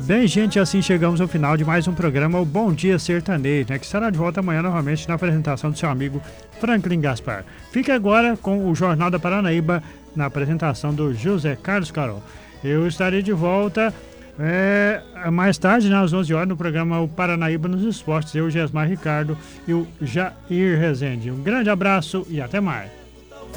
Bem, gente, assim chegamos ao final de mais um programa, o Bom Dia Sertanejo, né, que estará de volta amanhã novamente na apresentação do seu amigo Franklin Gaspar. Fique agora com o Jornal da Paranaíba, na apresentação do José Carlos Carol. Eu estarei de volta mais tarde, né, às 11 horas, no programa O Paranaíba nos Esportes. Eu, Gesmar Ricardo e o Jair Rezende. Um grande abraço e até mais.